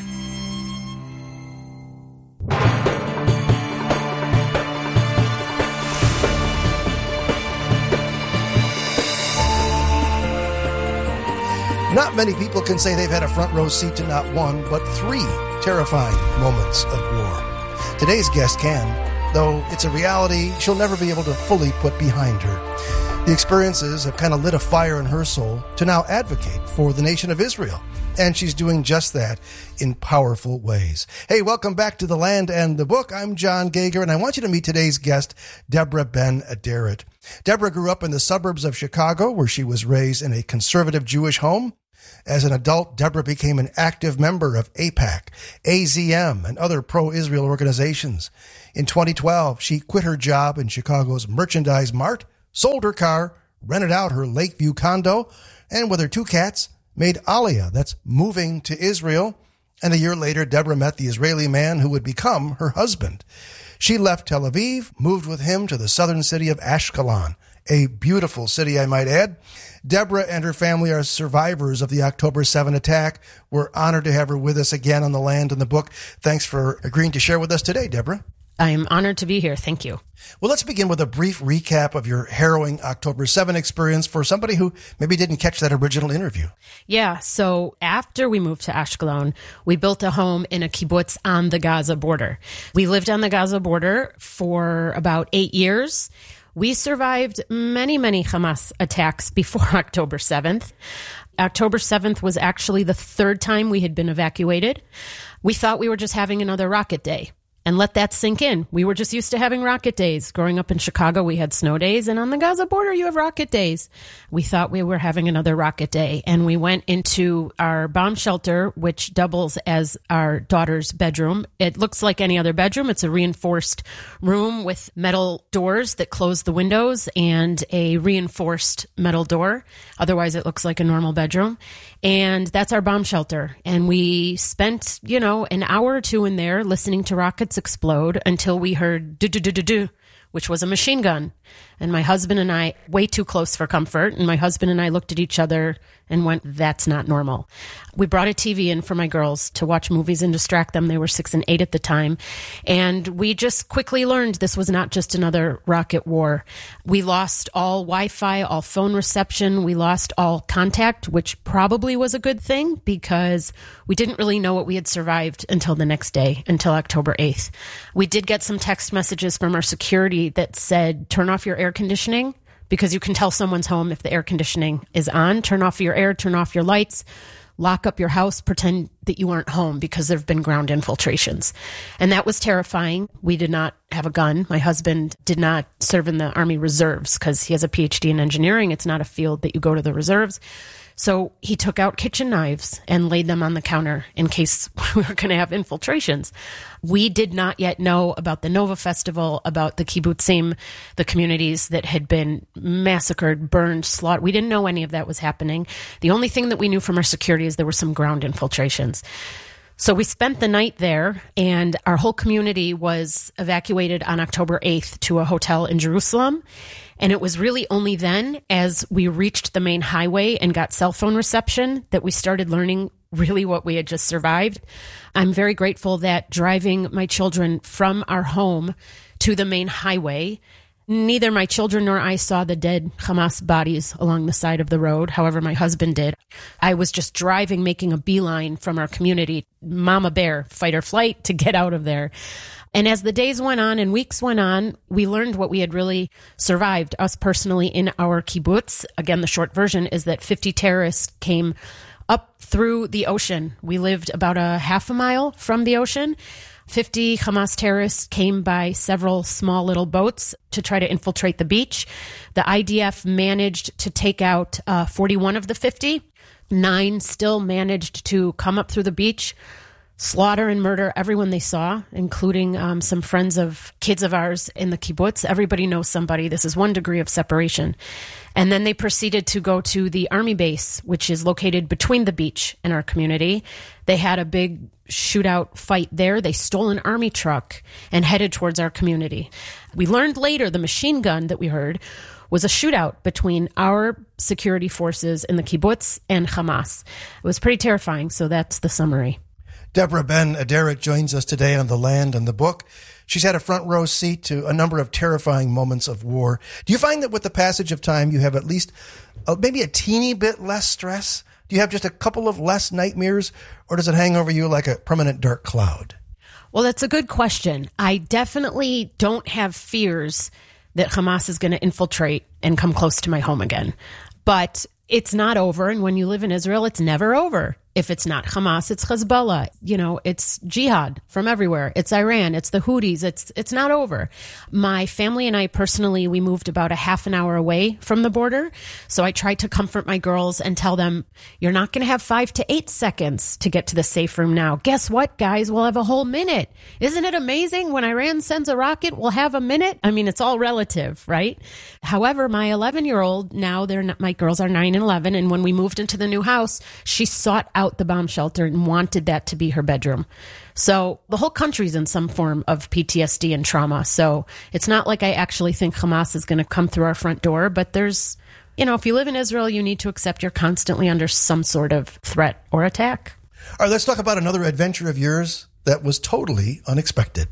Not many people can say they've had a front row seat to not one, but three terrifying moments of war. Today's guest can, though it's a reality she'll never be able to fully put behind her. The experiences have kind of lit a fire in her soul to now advocate for the nation of Israel. And she's doing just that in powerful ways. Hey, welcome back to The Land and the Book. I'm John Gager, and I want you to meet today's guest, Deborah Ben Aderet. Deborah grew up in the suburbs of Chicago, where she was raised in a conservative Jewish home. As an adult, Deborah became an active member of AIPAC, A Z M, and other pro-Israel organizations. In twenty twelve, she quit her job in Chicago's Merchandise Mart, sold her car, rented out her Lakeview condo, and with her two cats, made Aliyah, that's moving to Israel. And a year later, Deborah met the Israeli man who would become her husband. She left Tel Aviv, moved with him to the southern city of Ashkelon, a beautiful city, I might add. Deborah and her family are survivors of the October seventh attack. We're honored to have her with us again on The Land and the Book. Thanks for agreeing to share with us today, Deborah. I'm honored to be here. Thank you. Well, let's begin with a brief recap of your harrowing October seventh experience for somebody who maybe didn't catch that original interview. Yeah. So after we moved to Ashkelon, we built a home in a kibbutz on the Gaza border. We lived on the Gaza border for about eight years. We survived many, many Hamas attacks before October seventh. October seventh was actually the third time we had been evacuated. We thought we were just having another rocket day. And let that sink in. We were just used to having rocket days. Growing up in Chicago, we had snow days, and on the Gaza border, you have rocket days. We thought we were having another rocket day, and we went into our bomb shelter, which doubles as our daughter's bedroom. It looks like any other bedroom. It's a reinforced room with metal doors that close the windows and a reinforced metal door. Otherwise, it looks like a normal bedroom. And that's our bomb shelter. And we spent, you know, an hour or two in there listening to rockets explode until we heard do-do-do-do-do, which was a machine gun. And my husband and I, way too close for comfort, and my husband and I looked at each other and went, that's not normal. We brought a T V in for my girls to watch movies and distract them. They were six and eight at the time. And we just quickly learned this was not just another rocket war. We lost all Wi-Fi, all phone reception. We lost all contact, which probably was a good thing because we didn't really know what we had survived until the next day, until October eighth. We did get some text messages from our security that said, turn off your air conditioning, because you can tell someone's home if the air conditioning is on. Turn off your air, turn off your lights, lock up your house, pretend that you aren't home because there have been ground infiltrations. And that was terrifying. We did not have a gun. My husband did not serve in the Army Reserves because he has a P H D in engineering. It's not a field that you go to the reserves. So he took out kitchen knives and laid them on the counter in case we were going to have infiltrations. We did not yet know about the Nova Festival, about the kibbutzim, the communities that had been massacred, burned, slaughtered. We didn't know any of that was happening. The only thing that we knew from our security is there were some ground infiltrations. So we spent the night there, and our whole community was evacuated on October eighth to a hotel in Jerusalem. And it was really only then, as we reached the main highway and got cell phone reception, that we started learning really what we had just survived. I'm very grateful that driving my children from our home to the main highway, neither my children nor I saw the dead Hamas bodies along the side of the road. However, my husband did. I was just driving, making a beeline from our community, mama bear, fight or flight, to get out of there. And as the days went on and weeks went on, we learned what we had really survived, us personally, in our kibbutz. Again, the short version is that fifty terrorists came up through the ocean. We lived about a half a mile from the ocean. fifty Hamas terrorists came by several small little boats to try to infiltrate the beach. The I D F managed to take out uh, forty-one of the fifty. Nine still managed to come up through the beach, slaughter and murder everyone they saw, including um, some friends of kids of ours in the kibbutz. Everybody knows somebody. This is one degree of separation. And then they proceeded to go to the army base, which is located between the beach and our community. They had a big shootout fight there. They stole an army truck and headed towards our community. We learned later the machine gun that we heard was a shootout between our security forces in the kibbutz and Hamas. It was pretty terrifying, so that's the summary. Deborah Ben Aderet joins us today on The Land and the Book. She's had a front row seat to a number of terrifying moments of war. Do you find that with the passage of time, you have at least uh, maybe a teeny bit less stress? Do you have just a couple of less nightmares, or does it hang over you like a permanent dark cloud? Well, that's a good question. I definitely don't have fears that Hamas is going to infiltrate and come close to my home again. But it's not over. And when you live in Israel, it's never over. If it's not Hamas, it's Hezbollah. You know, it's jihad from everywhere. It's Iran. It's the Houthis. It's it's not over. My family and I personally, we moved about a half an hour away from the border. So I tried to comfort my girls and tell them, you're not going to have five to eight seconds to get to the safe room now. Guess what, guys? We'll have a whole minute. Isn't it amazing? When Iran sends a rocket, we'll have a minute. I mean, it's all relative, right? However, my eleven-year-old, now they're not, my girls are nine and eleven. And when we moved into the new house, she sought out the bomb shelter and wanted that to be her bedroom. So the whole country's in some form of P T S D and trauma. So it's not like I actually think Hamas is going to come through our front door, but there's, you know, if you live in Israel, you need to accept you're constantly under some sort of threat or attack. All right, let's talk about another adventure of yours that was totally unexpected.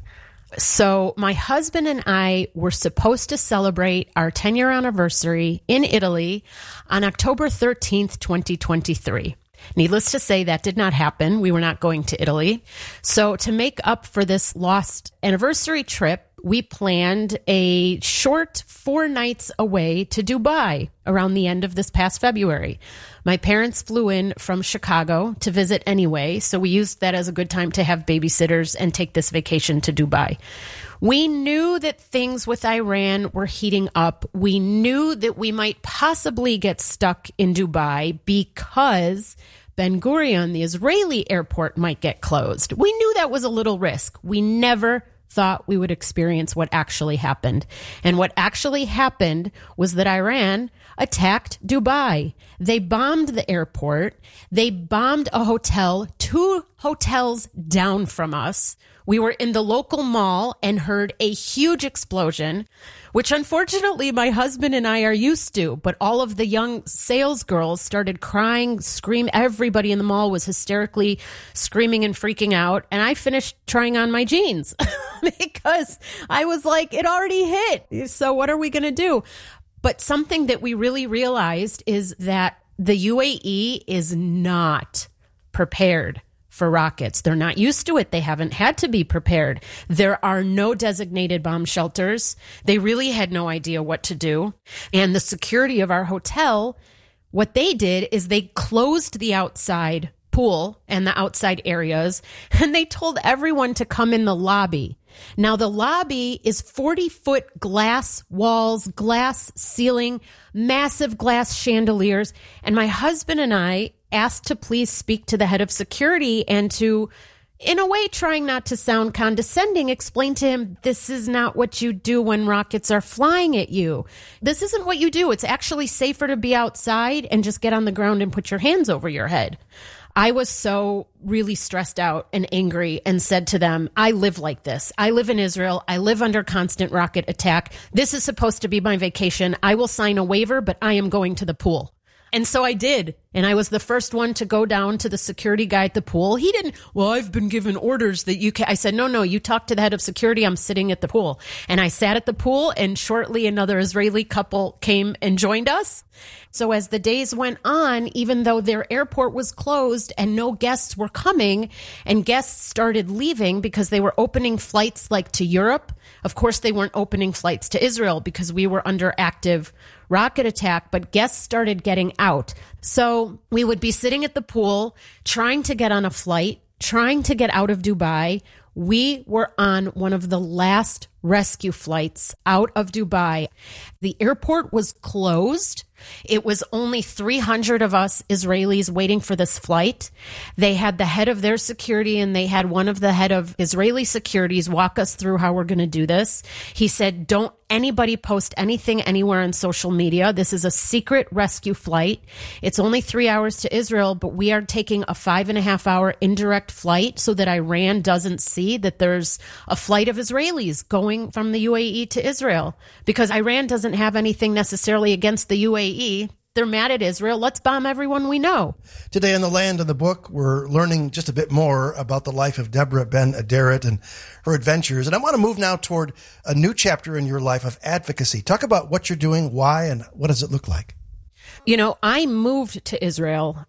So my husband and I were supposed to celebrate our ten-year anniversary in Italy on October thirteenth, twenty twenty-three. Needless to say, that did not happen. We were not going to Italy. So to make up for this lost anniversary trip, we planned a short four nights away to Dubai around the end of this past February. My parents flew in from Chicago to visit anyway, so we used that as a good time to have babysitters and take this vacation to Dubai. We knew that things with Iran were heating up. We knew that we might possibly get stuck in Dubai because Ben Gurion, the Israeli airport, might get closed. We knew that was a little risk. We never thought we would experience what actually happened. And what actually happened was that Iran attacked Dubai. They bombed the airport. They bombed a hotel, two hotels down from us. We were in the local mall and heard a huge explosion, which unfortunately my husband and I are used to. But all of the young sales girls started crying, screaming. Everybody in the mall was hysterically screaming and freaking out. And I finished trying on my jeans because I was like, it already hit. So what are we going to do? But something that we really realized is that the U A E is not prepared for rockets. They're not used to it. They haven't had to be prepared. There are no designated bomb shelters. They really had no idea what to do. And the security of our hotel, what they did is they closed the outside pool and the outside areas, and they told everyone to come in the lobby. Now, the lobby is forty-foot glass walls, glass ceiling, massive glass chandeliers, and my husband and I asked to please speak to the head of security and to, in a way, trying not to sound condescending, explain to him, this is not what you do when rockets are flying at you. This isn't what you do. It's actually safer to be outside and just get on the ground and put your hands over your head. I was so really stressed out and angry and said to them, I live like this. I live in Israel. I live under constant rocket attack. This is supposed to be my vacation. I will sign a waiver, but I am going to the pool. And so I did. And I was the first one to go down to the security guy at the pool. He didn't, well, I've been given orders that you can. I said, no, no, you talk to the head of security. I'm sitting at the pool. And I sat at the pool, and shortly another Israeli couple came and joined us. So as the days went on, even though their airport was closed and no guests were coming, and guests started leaving because they were opening flights like to Europe. Of course, they weren't opening flights to Israel because we were under active rocket attack, but guests started getting out. So we would be sitting at the pool, trying to get on a flight, trying to get out of Dubai. We were on one of the last rescue flights out of Dubai. The airport was closed. It was only three hundred of us Israelis waiting for this flight. They had the head of their security, and they had one of the head of Israeli securities walk us through how we're going to do this. He said, don't anybody post anything anywhere on social media. This is a secret rescue flight. It's only three hours to Israel, but we are taking a five and a half hour indirect flight so that Iran doesn't see that there's a flight of Israelis going from the U A E to Israel, because Iran doesn't have anything necessarily against the U A E. They're mad at Israel. Let's bomb everyone we know. Today on The Land and the Book, we're learning just a bit more about the life of Deborah Ben Aderet and her adventures. And I want to move now toward a new chapter in your life of advocacy. Talk about what you're doing, why, and what does it look like? You know, I moved to Israel.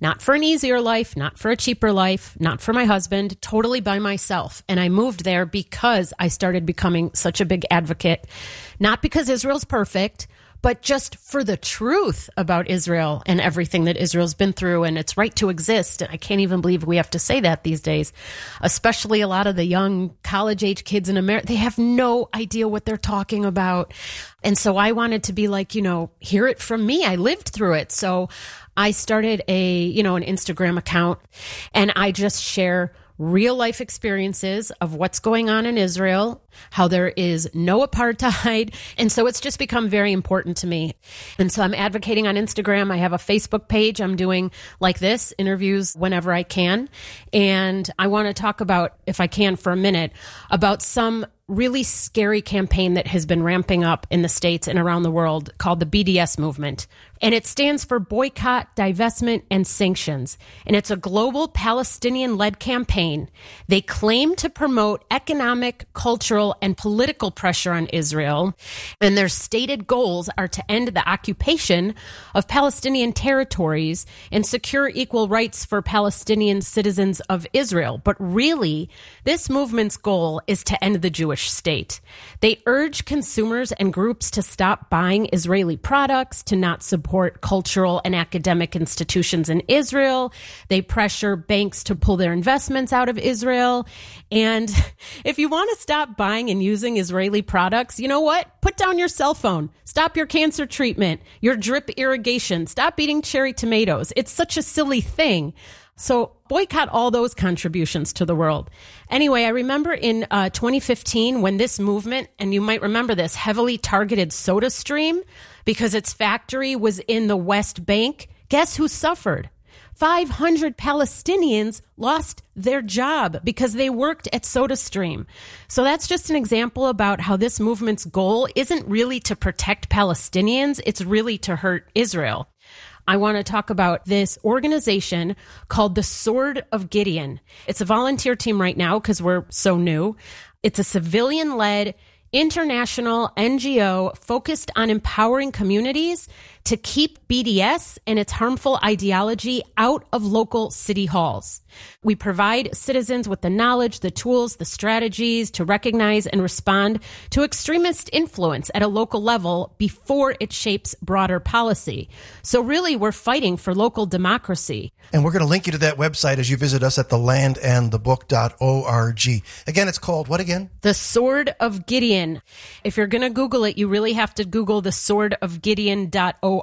not for an easier life, not for a cheaper life, not for my husband, totally by myself. And I moved there because I started becoming such a big advocate, not because Israel's perfect, but just for the truth about Israel and everything that Israel's been through and its right to exist. And I can't even believe we have to say that these days, especially a lot of the young college-age kids in America. They have no idea what they're talking about. And so I wanted to be like, you know, hear it from me. I lived through it. So I started a, you know, an Instagram account, and I just share real life experiences of what's going on in Israel, how there is no apartheid. And so it's just become very important to me. And so I'm advocating on Instagram. I have a Facebook page. I'm doing like this, interviews whenever I can. And I want to talk about, if I can for a minute, about some really scary campaign that has been ramping up in the States and around the world called the B D S movement. And it stands for Boycott, Divestment, and Sanctions. And it's a global Palestinian-led campaign. They claim to promote economic, cultural, and political pressure on Israel. And their stated goals are to end the occupation of Palestinian territories and secure equal rights for Palestinian citizens of Israel. But really, this movement's goal is to end the Jewish state. They urge consumers and groups to stop buying Israeli products, to not support cultural and academic institutions in Israel. They pressure banks to pull their investments out of Israel. And if you want to stop buying and using Israeli products, you know what? Put down your cell phone. Stop your cancer treatment, your drip irrigation. Stop eating cherry tomatoes. It's such a silly thing. So boycott all those contributions to the world. Anyway, I remember in uh, twenty fifteen when this movement, and you might remember this, heavily targeted SodaStream because its factory was in the West Bank. Guess who suffered? five hundred Palestinians lost their job because they worked at SodaStream. So that's just an example about how this movement's goal isn't really to protect Palestinians. It's really to hurt Israel. I want to talk about this organization called the Sword of Gideon. It's a volunteer team right now because we're so new. It's a civilian-led international N G O focused on empowering communities to keep B D S and its harmful ideology out of local city halls. We provide citizens with the knowledge, the tools, the strategies to recognize and respond to extremist influence at a local level before it shapes broader policy. So really, we're fighting for local democracy. And we're going to link you to that website as you visit us at the land and the book dot org. Again, it's called what again? The Sword of Gideon. If you're going to Google it, you really have to Google the sword of gideon dot org.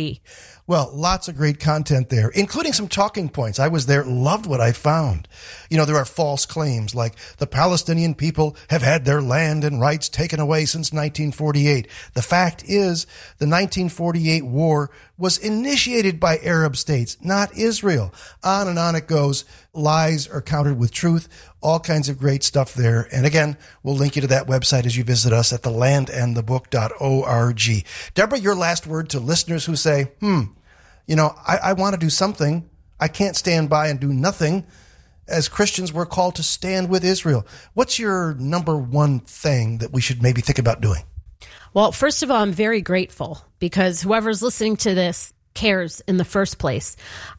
Well, lots of great content there, including some talking points. I was there, loved what I found. You know, there are false claims like the Palestinian people have had their land and rights taken away since nineteen forty-eight. The fact is, the nineteen forty-eight war was initiated by Arab states, not Israel. On and on it goes. Lies are countered with truth. All kinds of great stuff there. And again, we'll link you to that website as you visit us at the land and the book dot org. Deborah, your last word to listeners who say, hmm, you know, I, I want to do something. I can't stand by and do nothing. As Christians, we're called to stand with Israel. What's your number one thing that we should maybe think about doing? Well, first of all, I'm very grateful because whoever's listening to this cares in the first place.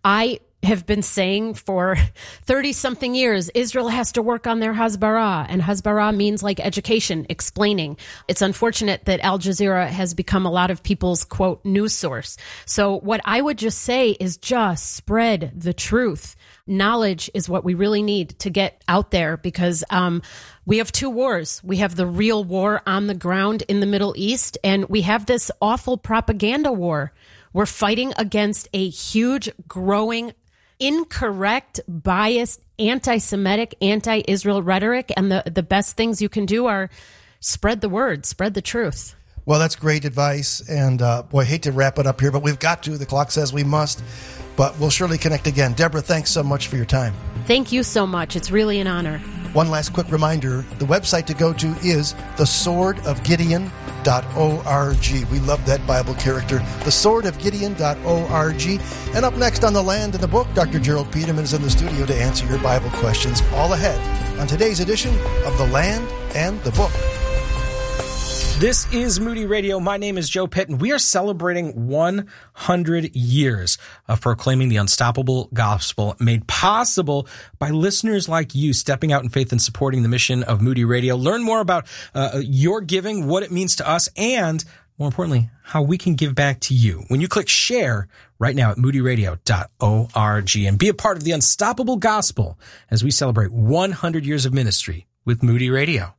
I have been saying for thirty-something years, Israel has to work on their Hasbara, and Hasbara means like education, explaining. It's unfortunate that Al Jazeera has become a lot of people's, quote, news source. So what I would just say is just spread the truth. Knowledge is what we really need to get out there because um, we have two wars. We have the real war on the ground in the Middle East, and we have this awful propaganda war. We're fighting against a huge, growing, incorrect, biased, anti-Semitic, anti-Israel rhetoric. And the, the best things you can do are spread the word, spread the truth. Well, that's great advice. And uh, boy, I hate to wrap it up here, but we've got to. The clock says we must. But we'll surely connect again. Deborah, thanks so much for your time. Thank you so much. It's really an honor. One last quick reminder. The website to go to is the sword of gideon dot org. We love that Bible character. the sword of gideon dot org. And up next on The Land and the Book, Doctor Gerald Peterman is in the studio to answer your Bible questions. All ahead on today's edition of The Land and the Book. This is Moody Radio. My name is Joe Pitt, and we are celebrating one hundred years of proclaiming the unstoppable gospel made possible by listeners like you stepping out in faith and supporting the mission of Moody Radio. Learn more about uh, your giving, what it means to us, and more importantly, how we can give back to you when you click share right now at moody radio dot org and be a part of the unstoppable gospel as we celebrate one hundred years of ministry with Moody Radio.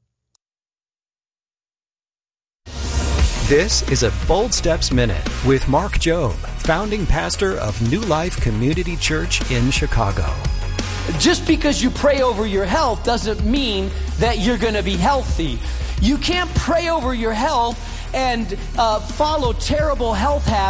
This is a Bold Steps Minute with Mark Jobe, founding pastor of New Life Community Church in Chicago. Just because you pray over your health doesn't mean that you're going to be healthy. You can't pray over your health and uh, follow terrible health habits